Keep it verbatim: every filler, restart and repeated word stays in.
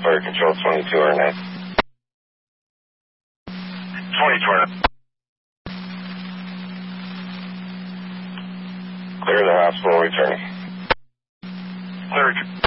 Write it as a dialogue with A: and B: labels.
A: Fire Control twenty-two R nine. twenty-two R nine. Clear the hospital, returning. Clear.